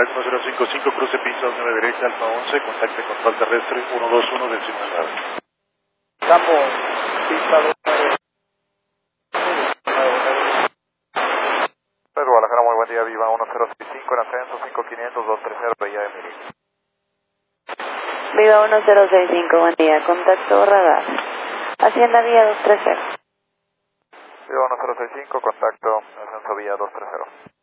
Drive 1055, cruce pista 9 derecha, Alfa 11, contacte control terrestre 121 del 59. Campo, pista 2. Pedro Guadalajara, muy buen día, Viva 1065 en ascenso, 5500, 230, Bahía de Mérida. Viva 1065, buen día, contacto radar. Hacienda vía 230. Viva 1065, contacto, ascenso vía 230.